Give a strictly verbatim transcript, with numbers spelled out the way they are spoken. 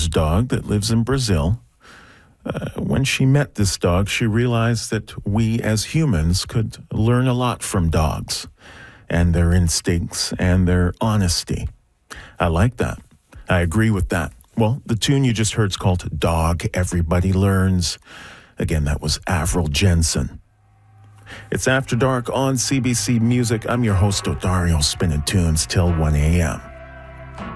mother's dog that lives in Brazil. Uh, when she met this dog, she realized that we as humans could learn a lot from dogs and their instincts and their honesty. I like that. I agree with that. Well, the tune you just heard is called Dog Everybody Learns. Again, that was Avril Jensen. It's After Dark on C B C Music. I'm your host, Odario, spinning tunes till one a.m.